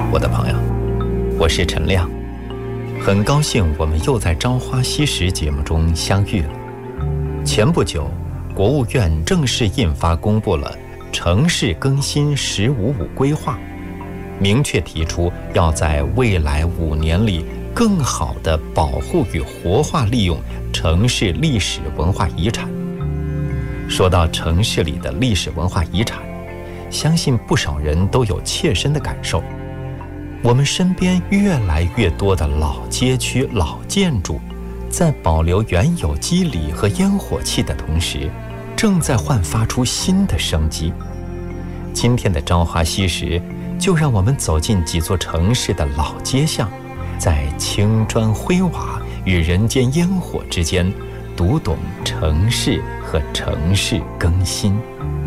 我的朋友，我是陈亮，很高兴我们又在《朝花夕拾》节目中相遇了。前不久，国务院正式印发公布了城市更新“15+5”规划，明确提出要在未来5年里更好地保护与活化利用城市历史文化遗产。说到城市里的历史文化遗产，相信不少人都有切身的感受。我们身边越来越多的老街区、老建筑，在保留原有基理和烟火气的同时，正在焕发出新的生机。今天的朝花夕拾，就让我们走进几座城市的老街巷，在青砖灰瓦与人间烟火之间，读懂城市和城市更新。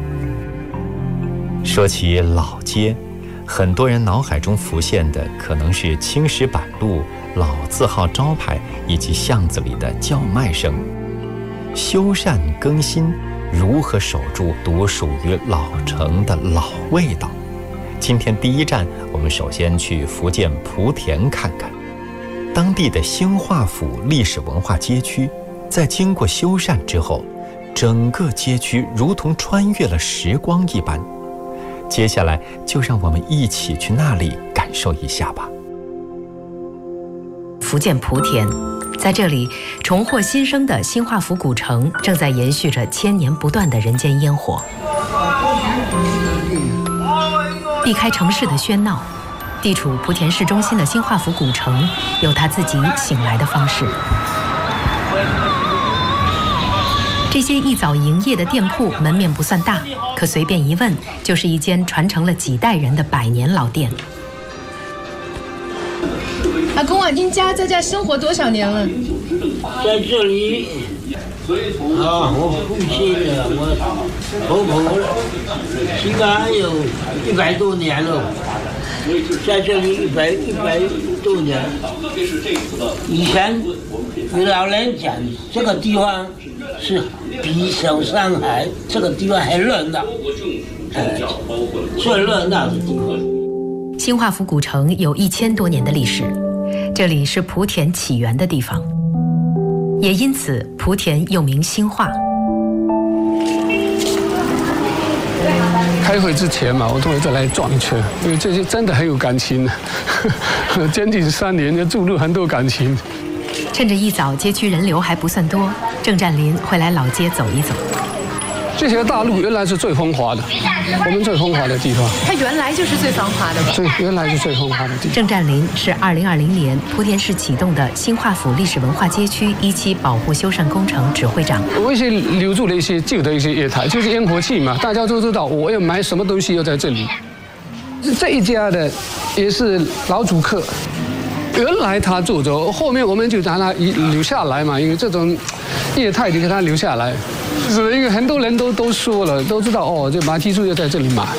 说起老街，很多人脑海中浮现的可能是青石板路、老字号招牌以及巷子里的叫卖声。修缮更新，如何守住独属于老城的老味道？今天第一站，我们首先去福建莆田看看。当地的兴化府历史文化街区，在经过修缮之后，整个街区如同穿越了时光一般。接下来就让我们一起去那里感受一下吧。 福建莆田，在这里重获新生的兴化府古城正在延续着千年不断的人间烟火。避开城市的喧闹，地处莆田市中心的兴化府古城有它自己醒来的方式。这些一早营业的店铺门面不算大，可随便一问就是一间传承了几代人的100年老店。 阿公啊，您家在这生活多少年了？ 在这里我父亲的，我婆婆起码有100多年了，在这里100多年。以前有老人讲，这个地方是比小上海，这个地方还热闹，最热闹的地方。 兴化府古城有1000多年的历史，这里是莆田起源的地方，也因此莆田又名兴化。 开会之前嘛，我都会再来转一圈，因为这些真的很有感情，将近3年就注入很多感情。 趁着一早街区人流还不算多，郑占林会来老街走一走。 这条大路原来是最风华的，我们最风华的地方。 它原来就是最繁华的吧？ 对，原来是最风华的地方。 郑占林是2020年莆田市启动的兴化府历史文化街区1期保护修缮工程指挥长。 我一些留住了一些旧的一些业态，就是烟火气嘛，大家都知道我要买什么东西要在这里。这一家的也是老主客。原来他住着，后面我们就让他留下来嘛，因为这种业态就给他留下来。是因为很多人都说了，都知道哦，这马蹄树要在这里买。